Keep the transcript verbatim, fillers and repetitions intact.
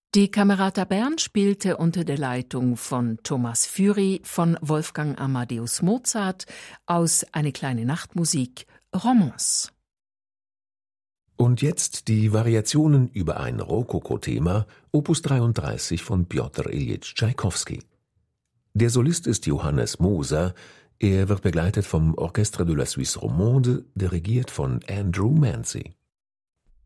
Die Camerata Bern spielte unter der Leitung von Thomas Fury von Wolfgang Amadeus Mozart aus Eine kleine Nachtmusik Romance. Und jetzt die Variationen über ein Rokoko-Thema, Opus dreiunddreißig von Pjotr Iljitsch Tschaikowski. Der Solist ist Johannes Moser, er wird begleitet vom Orchestre de la Suisse Romande, dirigiert von Andrew Mancy.